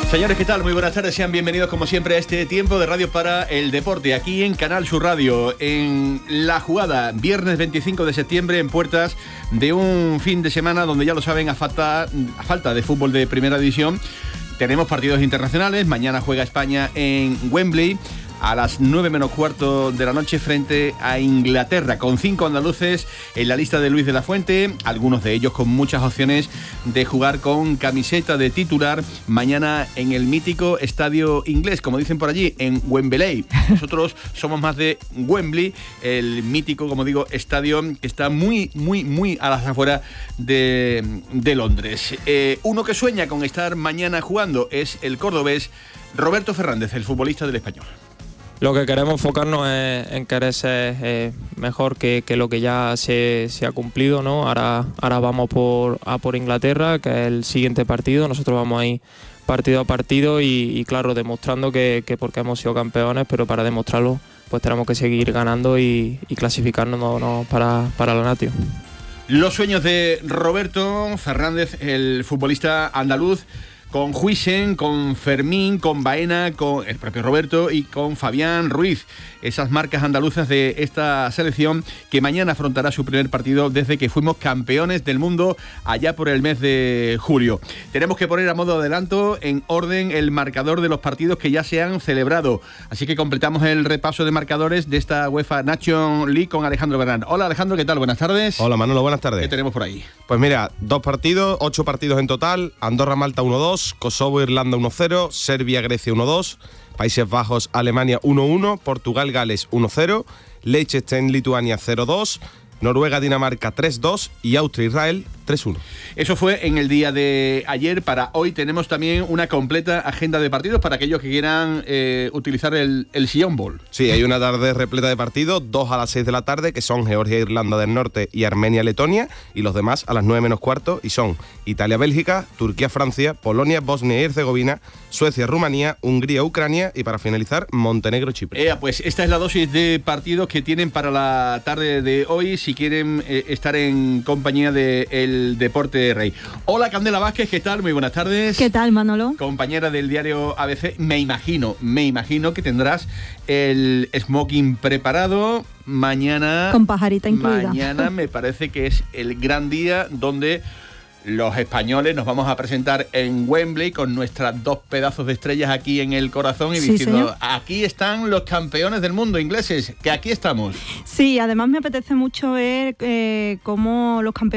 Señores, ¿qué tal? Muy buenas tardes, sean bienvenidos como siempre a este tiempo de Radio para el Deporte, aquí en Canal Sur Radio, en La Jugada, viernes 25 de septiembre, en puertas de un fin de semana donde ya lo saben, a falta de fútbol de primera división, tenemos partidos internacionales. Mañana juega España en Wembley a las 9 menos cuarto de la noche frente a Inglaterra, con 5 andaluces en la lista de Luis de la Fuente, algunos de ellos con muchas opciones de jugar con camiseta de titular mañana en el mítico estadio inglés, como dicen por allí, en Wembley. Nosotros somos más de Wembley, el mítico, como digo, estadio que está muy a las afueras de Londres. Uno que sueña con estar mañana jugando es el cordobés Roberto Fernández, el futbolista del Español. Lo que queremos enfocarnos es en querer ser mejor que lo que ya se ha cumplido, ¿no? Ahora vamos por Inglaterra, que es el siguiente partido. Nosotros vamos ahí partido a partido y claro, demostrando que porque hemos sido campeones, pero para demostrarlo pues tenemos que seguir ganando y clasificarnos para la Nation. Los sueños de Roberto Fernández, el futbolista andaluz, con Huijsen, con Fermín, con Baena, con el propio Roberto y con Fabián Ruiz. Esas marcas andaluzas de esta selección que mañana afrontará su primer partido desde que fuimos campeones del mundo allá por el mes de julio. Tenemos que poner a modo de adelanto en orden el marcador de los partidos que ya se han celebrado. Así que completamos el repaso de marcadores de esta UEFA Nation League con Alejandro Bernal. Hola Alejandro, ¿qué tal? Buenas tardes. Hola Manolo, buenas tardes. ¿Qué tenemos por ahí? Pues mira, 2 partidos, 8 partidos en total. Andorra-Malta 1-2. Kosovo-Irlanda 1-0, Serbia-Grecia 1-2, Países Bajos-Alemania 1-1, Portugal-Gales 1-0, Liechtenstein-Lituania 0-2, Noruega-Dinamarca 3-2 y Austria-Israel 3-1. Eso fue en el día de ayer. Para hoy tenemos también una completa agenda de partidos para aquellos que quieran utilizar el Sillón Bowl. Sí, hay una tarde repleta de partidos, 2 a las 6 de la tarde, que son Georgia-Irlanda del Norte y Armenia-Letonia, y los demás a las 9 menos cuarto, y son Italia-Bélgica, Turquía-Francia, Polonia-Bosnia y Herzegovina, Suecia-Rumanía, Hungría-Ucrania y para finalizar, Montenegro-Chipre. Pues esta es la dosis de partidos que tienen para la tarde de hoy, si quieren estar en compañía del Deporte Rey. Hola Candela Vázquez, ¿qué tal? Muy buenas tardes. ¿Qué tal, Manolo? Compañera del diario ABC, me imagino que tendrás el smoking preparado mañana. Con pajarita incluida. Mañana me parece que es el gran día donde los españoles nos vamos a presentar en Wembley con nuestras 2 pedazos de estrellas aquí en el corazón y diciendo, señor, aquí están los campeones del mundo ingleses, que aquí estamos. Sí, además me apetece mucho ver cómo los campeones